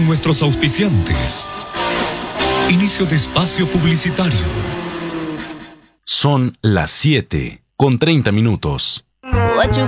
nuestros auspiciantes. Inicio de espacio publicitario. Son las 7:30.